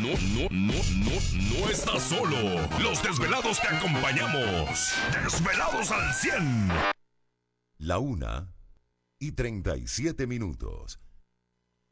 no estás solo. Los desvelados te acompañamos. Desvelados al 100. La 1:37.